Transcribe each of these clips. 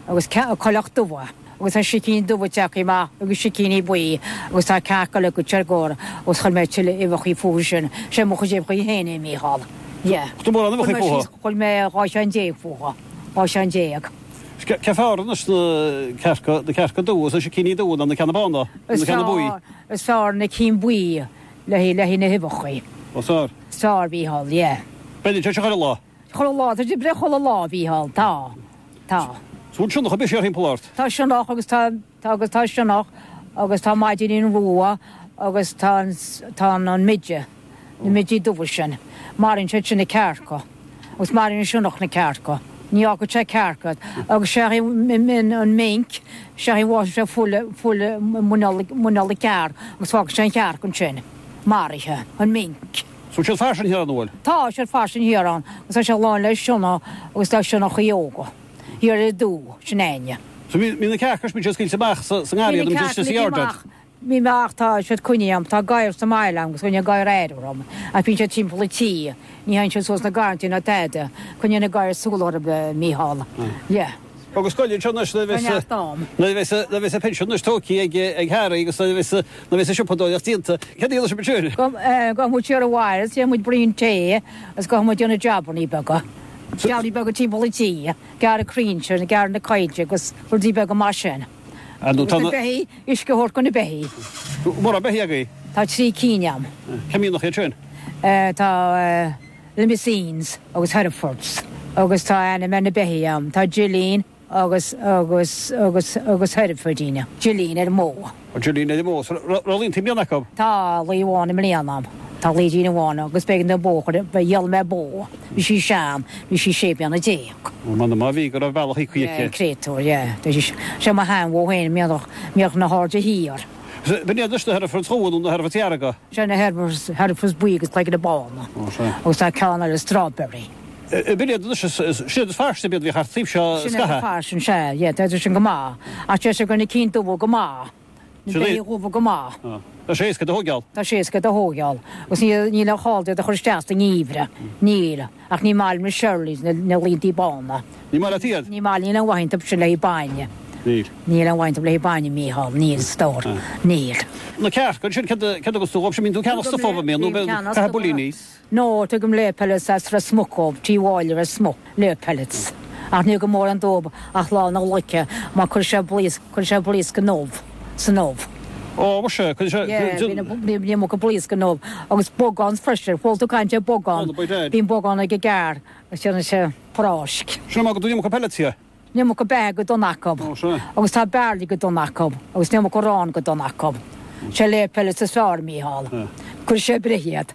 agus choileach dubha. Agus tá sicín dubhateach má agus sicíní buí agus tá cecaile go teargóir agus chuil méid tuile ihachí fúsin sé mo chu débh chuí héna míáil. Chuil mé ráisián dé fúha ráisián déag. Ce fáran na cecha dús a sicíní dúna na cena bána na buí. Is fá na cín buí le hí na hibachaí. Osár? Sár bhíhall, é. Beidir te chuir lá? Chuir lá, tá bre chola lá bhíhall, tá. Sún sinach a be sé impláirt? Tá sinach agus tá sinach agus tá maidin in rua agus tá an midge na midí dúbhar sin. Marin sé sin na cearca, agus marin sinach na cearca. Ní go sé cearcad, agus sé min an mink sé bhá sé fulle munala cear agus fá sé cear an sin. Marithe an mink. Sú sé farsin hir an bhfuil? Tá sé farsin hir an, agus sé láin leis sinna agus tá sinach a jóga. Hir dú sinnéine. So mí na ceachas mí skill semach san áí am just siardad. Mí meachtá sé cuineam tá gaiir sa mailam gus chunne gaiir éidirm a bhí sé timpplaítí ní hain se sos na garantí na teide chunne na gaiir súlar be míála. Agus scoilinn le bheits a penisiúnas tóí ag heir agus na bheits sipadóach tínta. Cheíile se betúr? Go mu tíar a bhhair, sé muid brín té as go mu donna jobbaní bega. Geí bega timpplaítí, gar a críse na gar na caiide agus chudí bega mar sin. Behí is go hór gona behí. Mar a behí agaí? Tá trí cíneam. Cemí nach tún? Tá limousines agus Hereffords, agus tá ana mena behíam, tá Gilleen agus Herefordíine. Gilleen mó. Gilleen mó, rolín tí mianachab? Tá líháinna mlíanam. Tá lídína bhána, agus began na bóchar be dheal me bó. Bhí sí sean, bhí sí sépianna déag. Man má bhí gur a bhealach í chuiche. Créúir, sé má hain bhhéin meach na háde híar. Bní duiste ar fur tróún na Herfa tearaga? Se na Herfus buígus le na bána. Agus tá ceanna le strawberry. Bní siad farsta bead bhí tíb seo scathe? Farsin sé, idir sin go má. A sé sé gona cínú go má. Bhúh go má. Tá séca a hógeal? Tá séca a hógeal. Gus ní le háilde a chuirteasta níomre, níle, ach ní máil me Shirleys na lítí bána. Ní mar a tíad? Ní máil ní le bhaint se le baine. Níl an bhaint le baine míhall, níl stór, níl. Na cear, gan sin ce agus tú sin tú ceanasta fóba mé, nó bolíníos? No, tu gom lepellets as fra smukkob, tíháilir a smuk, lepellets. Ach ní go mór an dób ach lá na leice, má chuir sé blís go nób, sa nób. Ó, mar sé, Ní mo go blís go nób, agus bogán frisir, fólta caiinte bogán, bín bogán ag gár, agus sinna sé prásk. Sinna má go dúim go pelletia? Ní mo go beg go donnacob, agus tá bearlí go donnacob, agus ní mo go rán go donnacob. sé lepellets a sár míhall. Kur sé brehiad.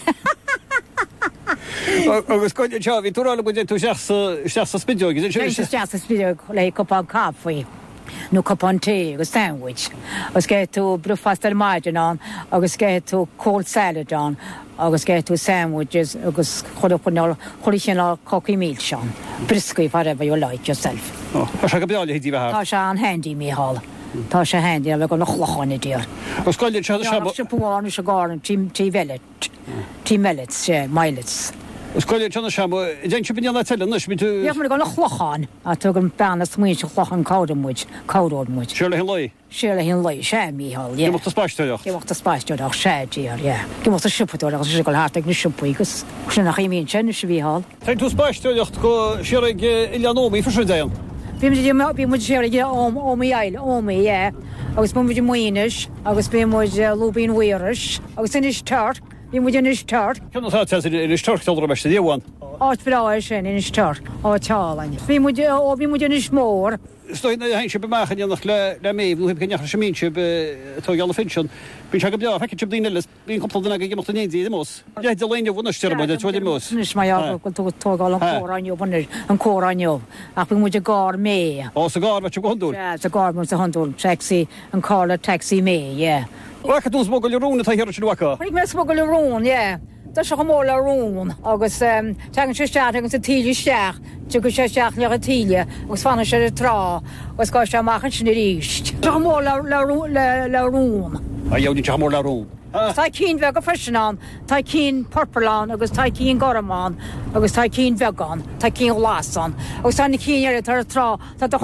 Agus coide teo, hí túrála buide tú seasta spideog, is it? Seasta spideog le copán cafaí. No copán té agus sandwich. Agus ge tú brufastar maidin an, agus ge tú cold salad an, agus ge tú sandwiches, agus chorí sin á cocky meal sean. Briscuí whatever you like yourself. Tá se go beála hí díbh. Tá se an handy míhall. Tá sé handy a le go nachlachanna dír. Agus coide teo se puáin se gáin tí velet. Tí mellets sé, mailets. Os coile tena sem, dén si bin tell nus mi tú... Ja, mar go nachlachan, a tu an bena smuid se chlachan cawdómuid. Sérle hin lei? Sérle hin lei, sé míhall, ja. Gimocht a spáisteocht? Gimocht a spáisteocht, sé dír, ja. Gimocht a sipatóach, sé go háteag na sipaígus. Sin nach imín sin sé bhíhall. Tein tú spáisteocht go sérig Ilianómi fyrsidéan? Bí mu sérig ómi eil, ómi, ja. Agus mu muid muoinis, agus bí muid lúbín uiris, agus in is tart. Bí mu in is tart. Cynna tá te in is tart taldra meiste díháin? Áit bráir sin in is tart, á tálain. Bí mu in is mór. Stoin na hain se bemachan nach le méh, nú heb gennach sem míse tó geall finsin. Bín se go beá feice tib díine bín comptal na gimocht an éí mós. Ja de leine bhna steirbeide tuaide mós. Nis mai go tógáil an córainniu bhanir an córainniu. Ach bí mu a gár mé. Ó sa gár se go handú? Sa gár mu a handú taxi an cála taxi mé, yeah. Wacha dús mogol rún tá hir sin wacha? Rig me mogol rún, yeah. Tá se go mór le rún agus tegan se steach agus a tíile steach, tu go sé steach le a tíile agus fanna se a trá agus gá se amachchan sin ríist. Tá go mór le rún. A joudí te mór le rún. Tá cín bheith go freisinán, tá cín porpalán agus tá cín goramán agus tá cín vegan, tá cín lásán agus tá na cín ar a trá